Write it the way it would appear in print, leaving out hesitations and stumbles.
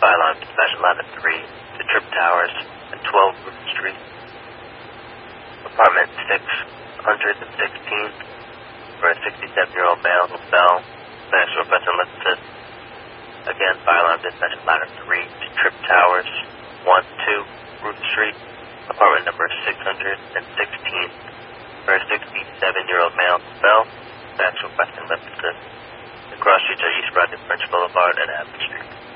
Fire line dispatch ladder 3 to Trip Towers at 12 Root Street. Apartment 616 for a 67-year-old male who fell. Thanks for requesting lift assist. Again, fire line dispatch ladder 3 to Trip Towers, 12 Root Street. Apartment number 616 for a 67-year-old male who fell. Thanks for requesting lift assist. The cross streets are East Broadway, French Boulevard, and Abbott Street.